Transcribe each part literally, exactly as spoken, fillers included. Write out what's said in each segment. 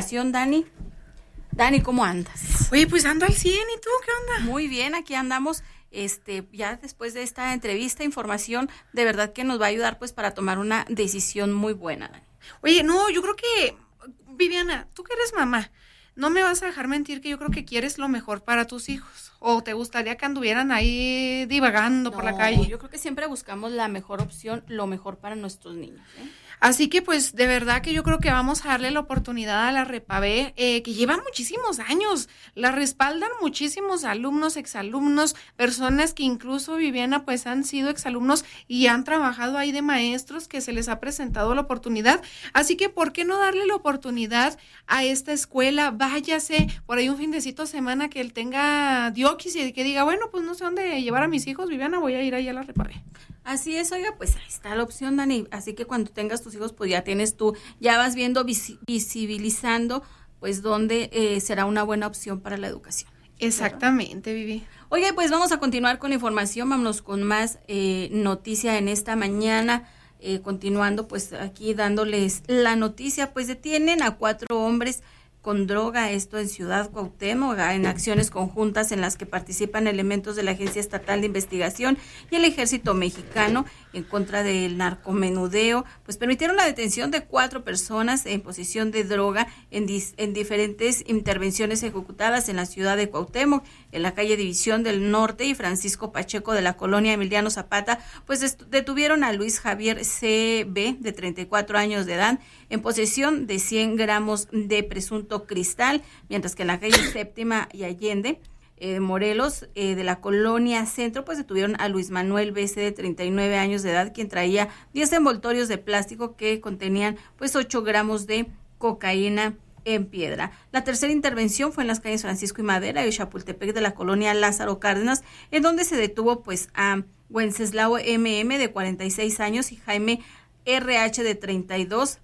información, Dani. Dani, ¿cómo andas? Oye, pues ando al cien, ¿y tú qué onda? Muy bien, aquí andamos, este, ya después de esta entrevista, información, de verdad que nos va a ayudar pues para tomar una decisión muy buena, Dani. Oye, no, yo creo que, Viviana, tú que eres mamá, no me vas a dejar mentir que yo creo que quieres lo mejor para tus hijos. ¿O te gustaría que anduvieran ahí divagando No, por la calle? Yo creo que siempre buscamos la mejor opción, lo mejor para nuestros niños, ¿eh? Así que pues de verdad que yo creo que vamos a darle la oportunidad a la Repavé, eh, que lleva muchísimos años, la respaldan muchísimos alumnos, exalumnos, personas que incluso, Viviana, pues han sido exalumnos y han trabajado ahí de maestros que se les ha presentado la oportunidad. Así que ¿por qué no darle la oportunidad a esta escuela? Váyase por ahí un findecito semana que él tenga diokis y que diga, bueno, pues no sé dónde llevar a mis hijos, Viviana, voy a ir ahí a la Repavé. Así es, oiga, pues ahí está la opción, Dani. Así que cuando tengas tus hijos, pues ya tienes tú, ya vas viendo, visi- visibilizando, pues dónde eh, será una buena opción para la educación. Exactamente, ¿verdad? Vivi. Oye, pues vamos a continuar con la información, vámonos con más eh, noticia en esta mañana, eh, continuando pues aquí dándoles la noticia, pues detienen a cuatro hombres con droga, esto en Ciudad Cuauhtémoc, en acciones conjuntas en las que participan elementos de la Agencia Estatal de Investigación y el Ejército Mexicano en contra del narcomenudeo, pues permitieron la detención de cuatro personas en posesión de droga en, dis, en diferentes intervenciones ejecutadas en la ciudad de Cuauhtémoc, en la calle División del Norte y Francisco Pacheco de la colonia Emiliano Zapata, pues detuvieron a Luis Javier C B, de treinta y cuatro años de edad, en posesión de cien gramos de presunto cristal, mientras que en la calle Séptima y Allende, eh, Morelos, eh, de la colonia Centro, pues detuvieron a Luis Manuel B C, de treinta y nueve años de edad, quien traía diez envoltorios de plástico que contenían pues ocho gramos de cocaína en piedra. La tercera intervención fue en las calles Francisco y Madera y Chapultepec de la colonia Lázaro Cárdenas, en donde se detuvo pues a Wenceslao M M, de cuarenta y seis años, y Jaime R H, de treinta y dos.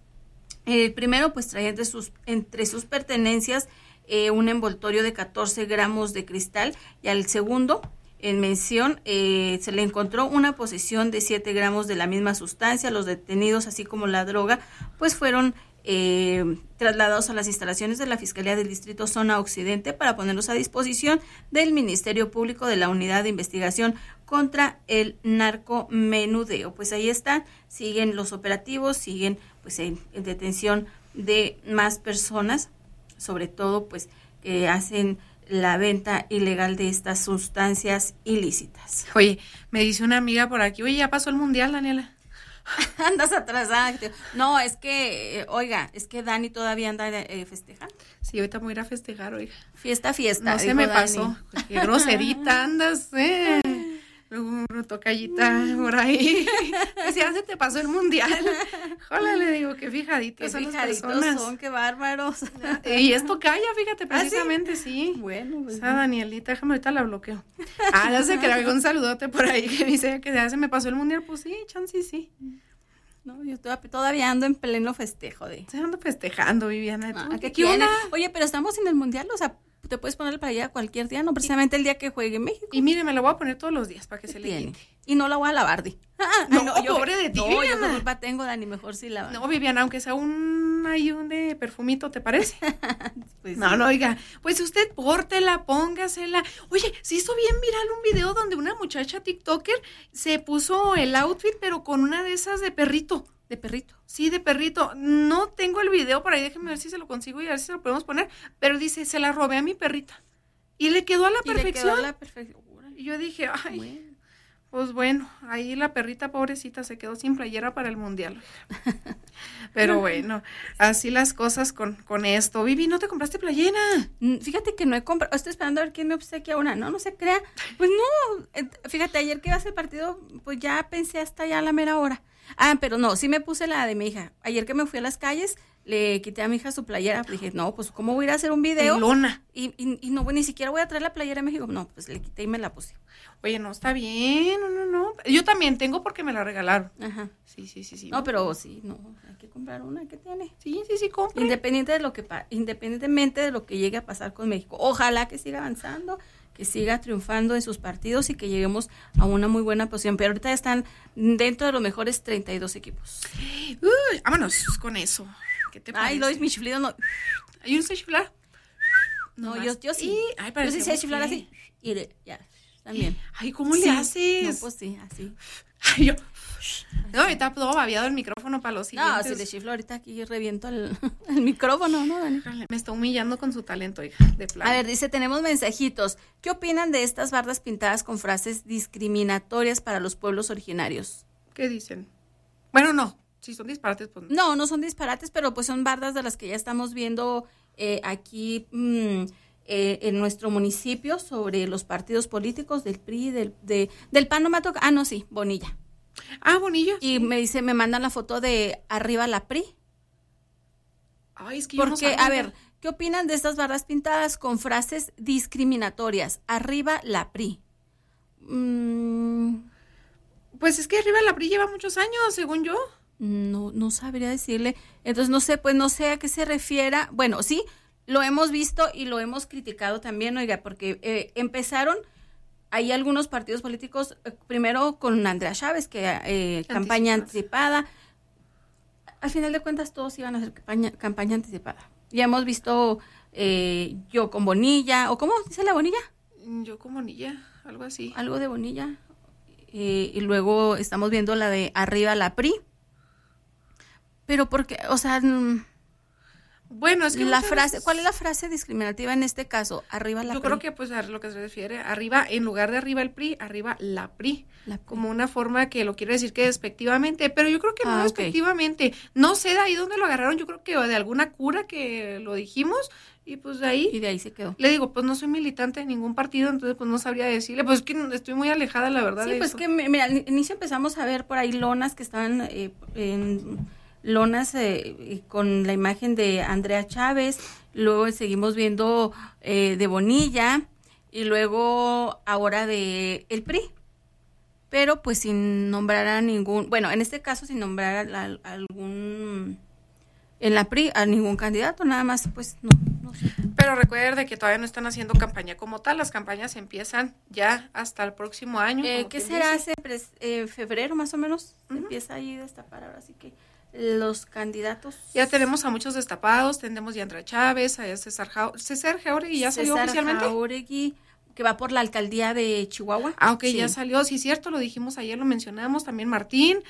El primero pues traía entre sus, entre sus pertenencias eh, un envoltorio de catorce gramos de cristal, y al segundo, en mención, eh, se le encontró una posesión de siete gramos de la misma sustancia. Los detenidos, así como la droga, pues fueron eh, trasladados a las instalaciones de la Fiscalía del Distrito Zona Occidente para ponerlos a disposición del Ministerio Público de la Unidad de Investigación contra el Narcomenudeo. Pues ahí están, siguen los operativos, siguen pues en, en detención de más personas, sobre todo pues que hacen la venta ilegal de estas sustancias ilícitas. Oye, me dice una amiga por aquí, oye, ya pasó el mundial, Daniela. Andas atrasada. No, es que, eh, oiga, es que Dani todavía anda eh, festejando. Sí, ahorita voy a ir a festejar, oiga. Fiesta, fiesta. No se me Dani. pasó. Qué groserita andas, eh. Luego tocallita por ahí. Pues ya se te pasó el mundial. Joder, le digo, qué fijaditos qué son fijaditos las personas. son, qué bárbaros. Y es tocaya, fíjate, precisamente, ¿Ah, sí? sí. Bueno, pues. Esa Danielita, déjame ahorita la bloqueo. Ah, ya sé que le un saludote por ahí que dice que ya se me pasó el mundial. Pues sí, chance sí. No, yo todavía ando en pleno festejo de. Estoy ando festejando, Viviana. Ah, ¿qué ¿Qué onda? Oye, pero estamos en el mundial, o sea, te puedes poner para allá cualquier día, no precisamente el día que juegue México. Y mire, me la voy a poner todos los días para que se le quite. Y no la voy a lavar, Di. Ah, no, no, yo, pobre de ti, no, Viviana. yo qué culpa tengo, Dani, mejor sí la. No, Viviana, aunque sea un hay un de perfumito, ¿te parece? Pues no, sí. no, oiga, pues usted pórtela, póngasela. Oye, se hizo bien viral un video donde una muchacha tiktoker se puso el outfit, pero con una de esas de perrito. De perrito. Sí, de perrito. No tengo el video por ahí, déjeme ver si se lo consigo y a ver si se lo podemos poner. Pero dice, se la robé a mi perrita. Y le quedó a la y perfección. Le quedó a la perfección. Y yo dije, ay, bueno. Pues bueno, ahí la perrita pobrecita se quedó sin playera para el mundial. Pero bueno, así las cosas con, con esto. Vivi, ¿no te compraste playera? Fíjate que no he comprado, estoy esperando a ver quién me obsequia una. No, no se crea. Pues no, fíjate, ayer que iba a hacer el partido, pues ya pensé hasta ya a la mera hora. Ah, pero no, sí me puse la de mi hija. Ayer que me fui a las calles, le quité a mi hija su playera. Dije, no, pues ¿cómo voy a ir a hacer un video? En lona. Y, y, y no, ni siquiera voy a traer la playera a México. No, pues le quité y me la puse. Oye, no, está bien, no, no, no. Yo también tengo porque me la regalaron. Ajá. Sí, sí, sí, sí. No, pero sí, no, hay que comprar una, ¿qué tiene? Sí, sí, sí, compre. Independiente de lo que pa- independientemente de lo que llegue a pasar con México. Ojalá que siga avanzando, que siga triunfando en sus partidos y que lleguemos a una muy buena posición. Pero ahorita están dentro de los mejores treinta y dos equipos. Uy, vámonos con eso. ¿Qué te parece? Ay, Lois, mi chiflido no. ¿Ay, yo no sé chiflar? No, Nomás. yo, yo sí. Y, ay, yo sí sé parecemos chiflar que- así. Y de- ya, también. Ay, ¿cómo Sí. le haces? No, pues sí, así. Ay, yo. No, me está todo babeado el micrófono para los No, siguientes. si le chiflo ahorita aquí reviento el, el micrófono, ¿no, Dani? Me está humillando con su talento, hija, de plano. A ver, dice, tenemos mensajitos. ¿Qué opinan de estas bardas pintadas con frases discriminatorias para los pueblos originarios? ¿Qué dicen? Bueno, no. Si son disparates, pues no. No, no son disparates, pero pues son bardas de las que ya estamos viendo eh, aquí mm, eh, en nuestro municipio sobre los partidos políticos del P R I, del, de, del P A N no me ha tocado. Ah, no, sí, Bonilla. Ah, Bonilla. Y sí. me dice, me mandan la foto de arriba la P R I. Ay, es que yo no Porque, sabía. a ver, ¿qué opinan de estas barras pintadas con frases discriminatorias? Arriba la P R I. Mm, Pues es que arriba la P R I lleva muchos años, según yo. no, no sabría decirle. Entonces, no sé, pues no sé a qué se refiera. Bueno, sí, lo hemos visto y lo hemos criticado también, oiga, porque eh, empezaron hay algunos partidos políticos, eh, primero con Andrea Chávez, que eh, campaña anticipada. Al final de cuentas, todos iban a hacer campaña, campaña anticipada. Ya hemos visto eh, yo con Bonilla, o ¿cómo dice la Bonilla? Yo con Bonilla, algo así. Algo de Bonilla. Eh, y luego estamos viendo la de arriba la P R I. Pero porque, o sea, mm, Bueno, es que la muchas frase, veces- ¿cuál es la frase discriminativa en este caso? Arriba la Yo P R I. creo que pues a lo que se refiere, arriba, en lugar de arriba el P R I, arriba la P R I. La P R I. Como una forma que lo quiere decir que despectivamente, pero yo creo que no Ah, ok. despectivamente. No sé de ahí dónde lo agarraron, yo creo que de alguna cura que lo dijimos y pues de ahí. Y de ahí se quedó. Le digo, pues no soy militante de ningún partido, entonces pues no sabría decirle, pues es que estoy muy alejada, la verdad. Sí, de pues eso. que, mi- mira, al inicio empezamos a ver por ahí lonas que estaban eh, en lonas eh, con la imagen de Andrea Chávez, luego seguimos viendo eh, de Bonilla y luego ahora de el P R I, pero pues sin nombrar a ningún, bueno, en este caso sin nombrar a, a- a algún, en la P R I a ningún candidato, nada más pues no, no sé. Pero recuerde que todavía no están haciendo campaña como tal, las campañas empiezan ya hasta el próximo año. Eh, como ¿Qué quien será? dice. Hace pres- eh, febrero más o menos, se Ujú. empieza ahí a destapar ahora, así que los candidatos. Ya tenemos a muchos destapados, tenemos ya a Andrea Chávez, a César, Jau- César Jauregui, ya salió César oficialmente. Jauregui, que va por la alcaldía de Chihuahua. Ah, ok, Sí. ya salió, sí, cierto, lo dijimos ayer, lo mencionamos, también Martín,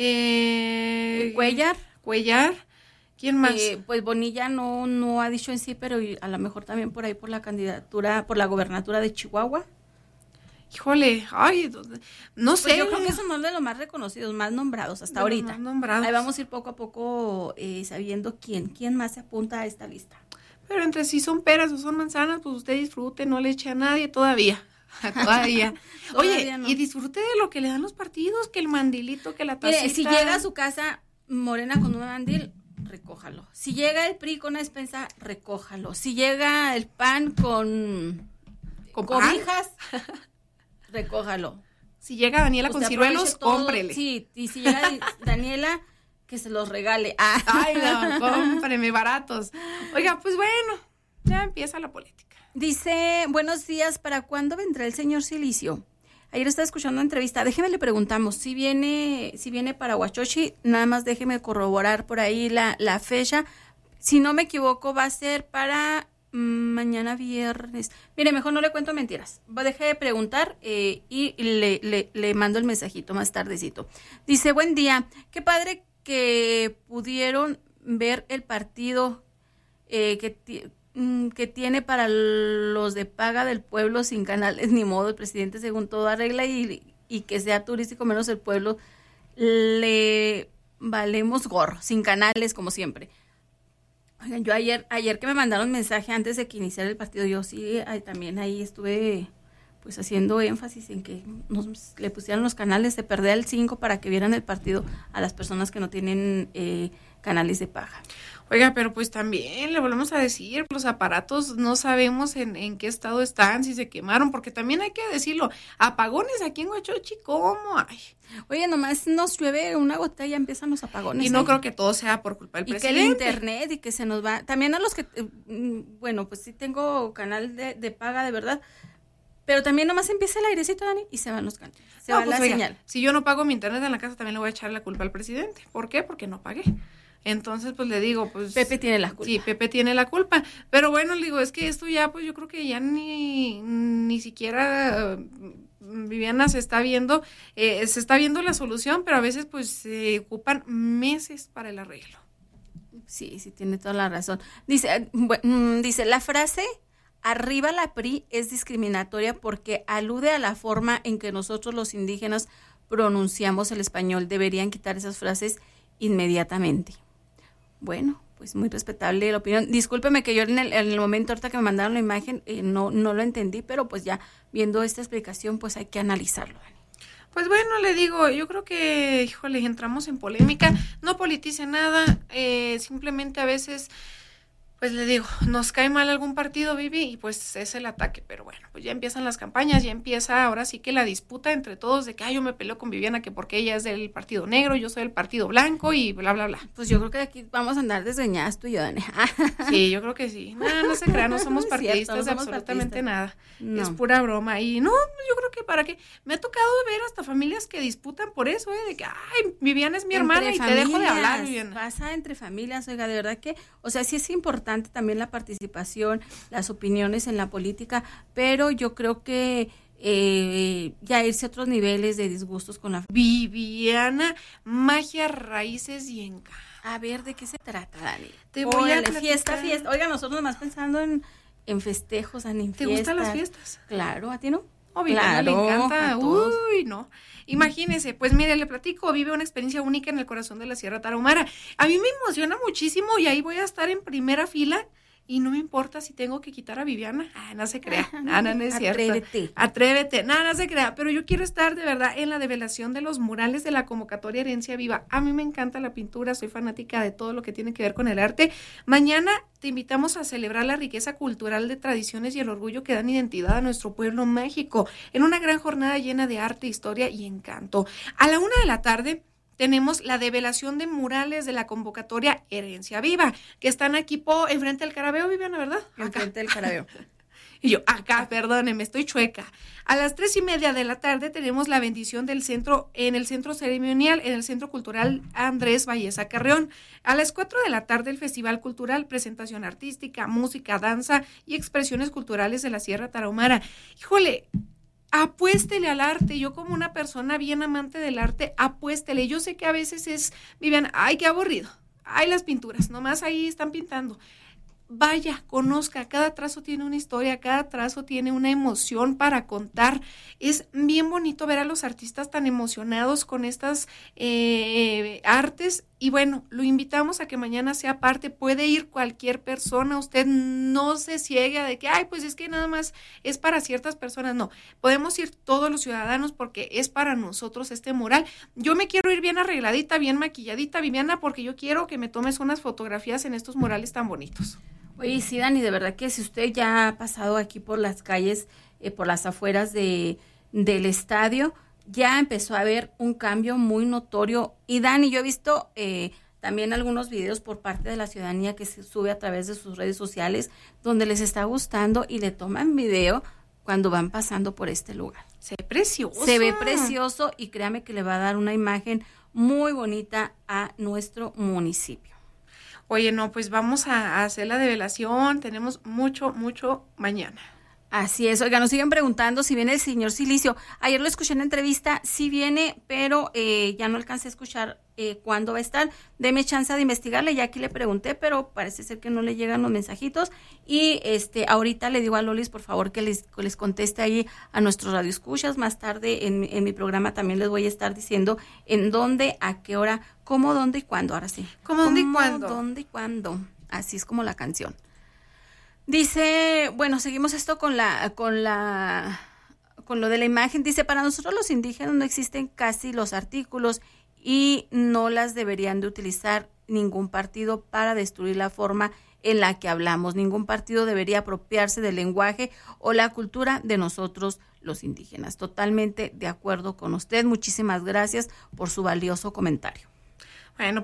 eh, Cuellar. Cuellar, ¿quién más? Eh, pues Bonilla no, no ha dicho en sí, pero y a lo mejor también por ahí por la candidatura, por la gobernatura de Chihuahua. Híjole, ay, no sé. Pues yo creo que son uno de los más reconocidos, más nombrados hasta de los ahorita. más nombrados. Ahí vamos a ir poco a poco eh, sabiendo quién, quién más se apunta a esta lista. Pero entre si son peras o son manzanas, pues usted disfrute, no le eche a nadie todavía. Todavía. Oye, Todavía no. y disfrute de lo que le dan los partidos, que el mandilito, que la tacita. Mire, si llega a su casa Morena con un mandil, recójalo. Si llega el P R I con una despensa, recójalo. Si llega el P A N con, ¿Con pan? cobijas, recójalo. Si llega Daniela con Usted ciruelos, aproveche todo. cómprele. Sí, y si llega Daniela, que se los regale. Ah. Ay, no, cómpreme baratos. Oiga, pues bueno, ya empieza la política. Dice, buenos días, ¿para cuándo vendrá el señor Silicio? Ayer estaba escuchando una entrevista, déjeme le preguntamos, si viene, si viene para Huachochi, nada más déjeme corroborar por ahí la, la fecha. Si no me equivoco, va a ser para mm, mañana viernes. Mire, mejor no le cuento mentiras. Va, deje de preguntar eh, y le, le, le mando el mensajito más tardecito. Dice, buen día, qué padre que pudieron ver el partido eh, que, ti- mm, que tiene para los de paga del pueblo sin canales ni modo. El presidente según todo arregla y, y que sea turístico menos el pueblo. Le valemos gorro, sin canales como siempre. Oigan, yo ayer, ayer que me mandaron mensaje antes de que iniciara el partido, yo sí ay, también ahí estuve pues haciendo énfasis en que nos le pusieran los canales, se perdía el cinco para que vieran el partido a las personas que no tienen eh, canales de paga. Oiga, pero pues también le volvemos a decir, los aparatos no sabemos en, en qué estado están, si se quemaron, porque también hay que decirlo, apagones aquí en Huachochi, ¿cómo hay? Oye, nomás nos llueve una gota y ya empiezan los apagones. Y no ahí. creo que todo sea por culpa del Y que presidente. el internet y que se nos va. También a los que, eh, mm, bueno, pues sí tengo canal de, de paga de verdad, pero también nomás empieza el airecito, Dani, y se van los canales. Se No, va pues, la oiga, señal. si yo no pago mi internet en la casa, también le voy a echar la culpa al presidente. ¿Por qué? Porque no pagué. Entonces, pues le digo, pues... Pepe tiene la culpa. Sí, Pepe tiene la culpa. Pero bueno, le digo, es que esto ya, pues yo creo que ya ni, ni siquiera uh, Viviana se está viendo, eh, se está viendo la solución, pero a veces pues se ocupan meses para el arreglo. Sí, sí, tiene toda la razón. Dice, bueno, dice, la frase arriba la P R I es discriminatoria porque alude a la forma en que nosotros los indígenas pronunciamos el español. Deberían quitar esas frases inmediatamente. Bueno, pues muy respetable la opinión. Discúlpeme que yo en el, en el momento ahorita que me mandaron la imagen eh, no, no lo entendí, pero pues ya viendo esta explicación pues hay que analizarlo, Dani. Pues bueno, le digo, yo creo que, híjole, entramos en polémica, no politice nada, eh, simplemente a veces, pues le digo, nos cae mal algún partido, Vivi, y pues es el ataque, pero bueno, pues ya empiezan las campañas, ya empieza ahora sí que la disputa entre todos de que, ay, yo me peleo con Viviana, que porque ella es del partido negro, yo soy del partido blanco y bla, bla, bla. Pues yo creo que aquí vamos a andar desgreñadas tú y yo, Dani. Sí, yo creo que sí. No, no se crean, no somos No es partidistas cierto, no de somos absolutamente partidistas. nada. No. Es pura broma. Y no, yo creo que para qué. Me ha tocado ver hasta familias que disputan por eso, ¿eh? De que, ay, Viviana es mi hermana Entre y te dejo de familias, hablar, Viviana. Pasa entre familias, oiga, de verdad que, o sea, sí es importante también la participación, las opiniones en la política, pero yo creo que eh, ya irse a otros niveles de disgustos con la... Viviana, magia, raíces y encanto. A ver, ¿de qué se trata, Dani? Te voy Órale, a platicar. fiesta, fiesta. Oiga, nosotros nomás pensando en, en festejos, en ¿Te fiestas. gustan las fiestas? Claro, ¿a ti no? Oh, Viviana Claro, le encanta. a todos. Uy, no. Imagínese, pues mire, le platico, vive una experiencia única en el corazón de la Sierra Tarahumara. A mí me emociona muchísimo y ahí voy a estar en primera fila y no me importa si tengo que quitar a Viviana. Ah, no se crea. No, no, no es cierto. Atrévete. Atrévete. No, no se crea. Pero yo quiero estar de verdad en la develación de los murales de la convocatoria Herencia Viva. A mí me encanta la pintura, soy fanática de todo lo que tiene que ver con el arte. Mañana te invitamos a celebrar la riqueza cultural de tradiciones y el orgullo que dan identidad a nuestro pueblo mágico en una gran jornada llena de arte, historia y encanto. A la una de la tarde tenemos la develación de murales de la convocatoria Herencia Viva, que están aquí po, enfrente del Carabeo, Viviana, ¿verdad? Enfrente del Carabeo. Y yo, acá, perdónenme, estoy chueca. A las tres y media de la tarde tenemos la bendición del centro, en el centro ceremonial, en el Centro Cultural Andrés Valleza Carreón. A las cuatro de la tarde el Festival Cultural, presentación artística, música, danza y expresiones culturales de la Sierra Tarahumara. Híjole, apuéstele al arte. Yo como una persona bien amante del arte, apuéstele. Yo sé que a veces es, Vivian, ay, qué aburrido. Ay, las pinturas, nomás ahí están pintando. Vaya, conozca, cada trazo tiene una historia, cada trazo tiene una emoción para contar. Es bien bonito ver a los artistas tan emocionados con estas eh, artes y bueno, lo invitamos a que mañana sea parte, puede ir cualquier persona, usted no se ciegue de que, ay, pues es que nada más es para ciertas personas, no, podemos ir todos los ciudadanos porque es para nosotros este mural. Yo me quiero ir bien arregladita, bien maquilladita, Viviana, porque yo quiero que me tomes unas fotografías en estos murales tan bonitos. Oye, sí, Dani, de verdad que si usted ya ha pasado aquí por las calles, eh, por las afueras de, del estadio, ya empezó a haber un cambio muy notorio. Y Dani, yo he visto eh, también algunos videos por parte de la ciudadanía que se sube a través de sus redes sociales, donde les está gustando y le toman video cuando van pasando por este lugar. Se ve precioso. Se ve precioso y créame que le va a dar una imagen muy bonita a nuestro municipio. Oye, no, pues vamos a, a hacer la develación, tenemos mucho, mucho mañana. Así es, oiga, nos siguen preguntando si viene el señor Silicio. Ayer lo escuché en la entrevista, sí viene, pero eh, ya no alcancé a escuchar eh, cuándo va a estar. Deme chance de investigarle, ya aquí le pregunté, pero parece ser que no le llegan los mensajitos. Y este ahorita le digo a Lolis, por favor, que les, que les conteste ahí a nuestros radioescuchas. Más tarde en, en mi programa también les voy a estar diciendo en dónde, a qué hora, cómo, dónde y cuándo. Ahora sí. ¿Cómo, dónde y cuándo? ¿Dónde y cuándo? Así es como la canción. Dice, bueno, seguimos esto con la, con la, con lo de la imagen. Dice, para nosotros los indígenas no existen casi los artículos y no las deberían de utilizar ningún partido para destruir la forma en la que hablamos. Ningún partido debería apropiarse del lenguaje o la cultura de nosotros los indígenas. Totalmente de acuerdo con usted. Muchísimas gracias por su valioso comentario. Bueno,